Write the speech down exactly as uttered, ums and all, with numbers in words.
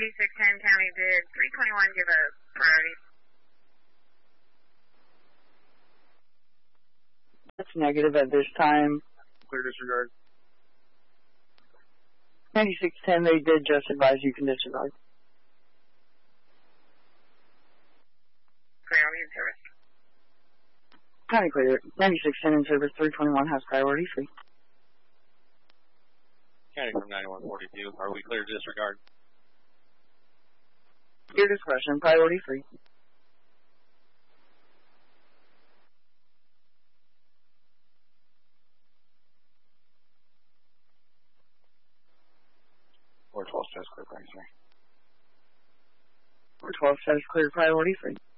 ninety-six ten County, did three twenty-one give a priority? That's negative at this time. Clear disregard. ninety-six ten, they did just advise you can disregard. Clear, I'll be in service. County clear. ninety-six ten in service, three twenty-one has priority free. County from ninety-one forty-two, are we clear to disregard? Your discretion, priority free. four twelve says clear, sorry. four twelve says clear, priority free.